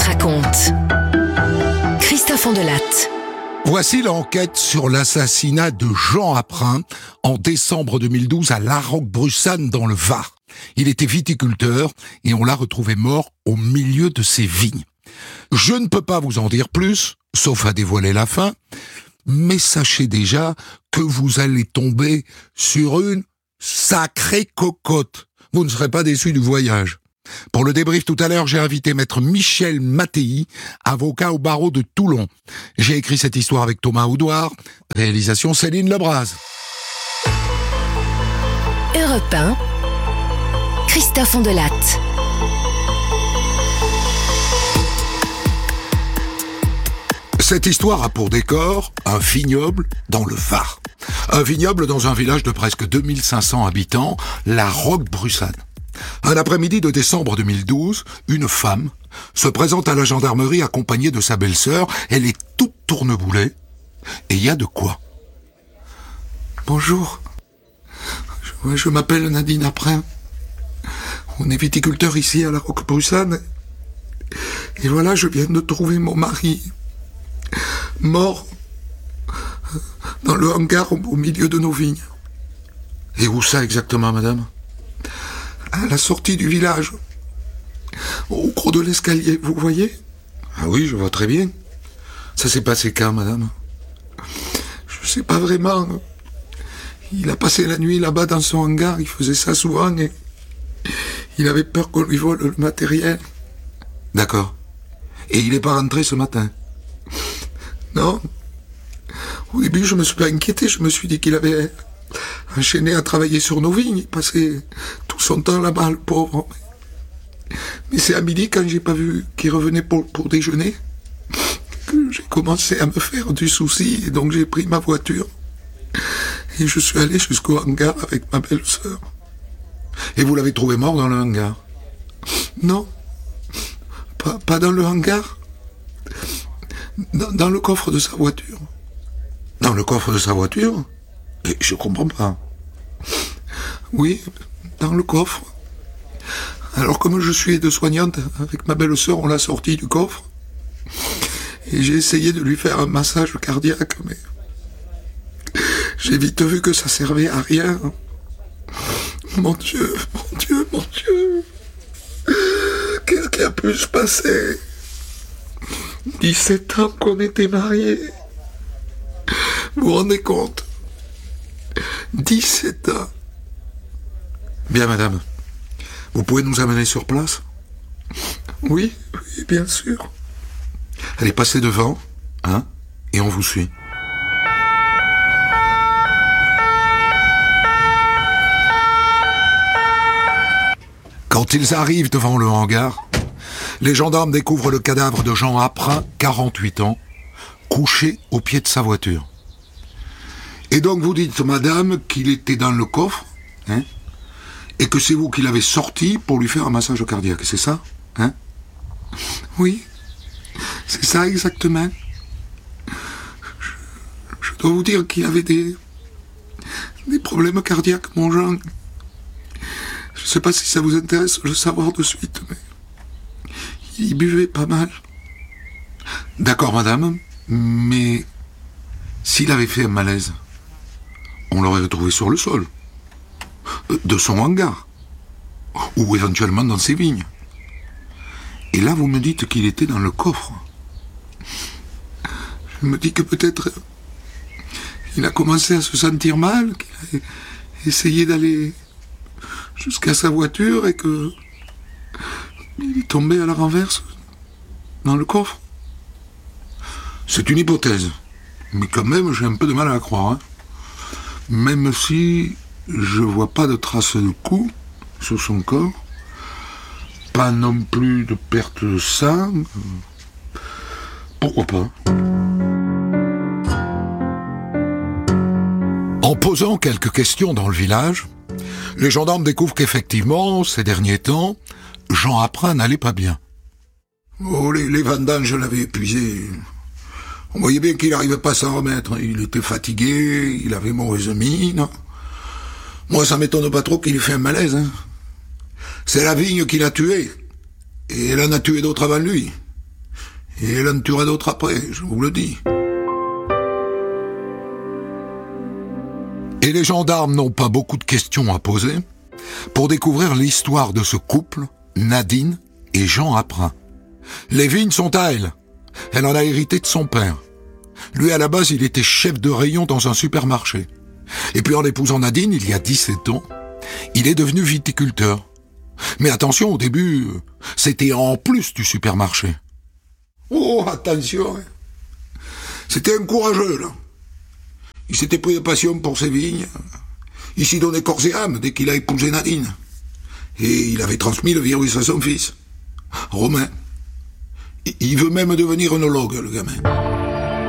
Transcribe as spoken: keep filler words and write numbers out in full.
raconte. Christophe Ondelatte. Voici l'enquête sur l'assassinat de Jean Apprin en décembre deux mille douze à Laroque-Brussanne dans le Var. Il était viticulteur et on l'a retrouvé mort au milieu de ses vignes. Je ne peux pas vous en dire plus, sauf à dévoiler la fin, mais sachez déjà que vous allez tomber sur une sacrée cocotte. Vous ne serez pas déçus du voyage. Pour le débrief tout à l'heure, j'ai invité maître Michel Mattei, avocat au barreau de Toulon. J'ai écrit cette histoire avec Thomas Audouard, réalisation Céline Lebras. Europe un, Christophe Ondelatte. Cette histoire a pour décor un vignoble dans le Var. Un vignoble dans un village de presque deux mille cinq cents habitants, Laroque-Brussanne. Un après-midi de décembre deux mille douze, une femme se présente à la gendarmerie accompagnée de sa belle-sœur. Elle est toute tourneboulée et il y a de quoi. Bonjour, je, je m'appelle Nadine Apprin. On est viticulteur ici à Laroque-Brussanne. Et voilà, je viens de trouver mon mari mort dans le hangar au milieu de nos vignes. Et où ça exactement, madame ? À la sortie du village, au creux de l'escalier, vous voyez ? Ah oui, je vois très bien. Ça s'est passé quand, madame ? Je sais pas vraiment. Il a passé la nuit là-bas dans son hangar, il faisait ça souvent et il avait peur qu'on lui vole le matériel. D'accord. Et il est pas rentré ce matin ? Non. Au début, je me suis pas inquiété, je me suis dit qu'il avait enchaîné à travailler sur nos vignes, il passait tout son temps là-bas, le pauvre. Mais c'est à midi, quand j'ai pas vu qu'il revenait pour, pour déjeuner, que j'ai commencé à me faire du souci, et donc j'ai pris ma voiture, et je suis allé jusqu'au hangar avec ma belle-sœur. Et vous l'avez trouvé mort dans le hangar ? Non, pas, pas dans le hangar, dans, dans le coffre de sa voiture. Dans le coffre de sa voiture ? Et je comprends pas. Oui, dans le coffre. Alors comme je suis aide-soignante, avec ma belle-sœur, on l'a sorti du coffre. Et j'ai essayé de lui faire un massage cardiaque, mais j'ai vite vu que ça servait à rien. Mon Dieu, mon Dieu, mon Dieu. Qu'est-ce qui a pu se passer ? dix-sept ans qu'on était mariés. Vous vous rendez compte ? dix-sept ans. Bien, madame. Vous pouvez nous amener sur place ? Oui, oui, bien sûr. Allez, passez devant, hein, et on vous suit. Quand ils arrivent devant le hangar, les gendarmes découvrent le cadavre de Jean Apprin, quarante-huit ans, couché au pied de sa voiture. Et donc vous dites, madame, qu'il était dans le coffre, hein, et que c'est vous qui l'avez sorti pour lui faire un massage cardiaque, c'est ça, hein ? Oui, c'est ça exactement. Je, je dois vous dire qu'il avait des, des problèmes cardiaques, mon Jean. Je ne sais pas si ça vous intéresse de le savoir de suite, mais il buvait pas mal. D'accord, madame, mais s'il avait fait un malaise, on l'aurait retrouvé sur le sol, de son hangar, ou éventuellement dans ses vignes. Et là, vous me dites qu'il était dans le coffre. Je me dis que peut-être il a commencé à se sentir mal, qu'il a essayé d'aller jusqu'à sa voiture et que il est tombé à la renverse dans le coffre. C'est une hypothèse, mais quand même, j'ai un peu de mal à la croire, hein. Même si je vois pas de traces de coups sur son corps, pas non plus de perte de sang, pourquoi pas ? En posant quelques questions dans le village, les gendarmes découvrent qu'effectivement, ces derniers temps, Jean Apprin n'allait pas bien. Oh, les, les vendanges l'avaient épuisé. On voyait bien qu'il n'arrivait pas à s'en remettre. Il était fatigué, il avait mauvaise mine. Moi, ça m'étonne pas trop qu'il ait fait un malaise, hein. C'est la vigne qui l'a tué. Et elle en a tué d'autres avant lui. Et elle en tuera d'autres après, je vous le dis. Et les gendarmes n'ont pas beaucoup de questions à poser pour découvrir l'histoire de ce couple, Nadine et Jean Aprin. Les vignes sont à elle. Elle en a hérité de son père. Lui, à la base, il était chef de rayon dans un supermarché. Et puis en épousant Nadine, il y a dix-sept ans, il est devenu viticulteur. Mais attention, au début, c'était en plus du supermarché. Oh, attention. C'était un courageux, là. Il s'était pris de passion pour ses vignes. Il s'y donnait corps et âme dès qu'il a épousé Nadine. Et il avait transmis le virus à son fils, Romain. Il veut même devenir œnologue, le gamin.